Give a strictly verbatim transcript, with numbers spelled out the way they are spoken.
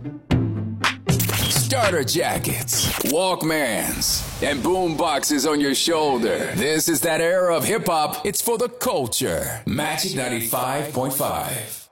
Starter jackets, Walkmans, and boom boxes on your shoulder. This is that era of hip-hop. It's for the culture. Magic ninety-five point five.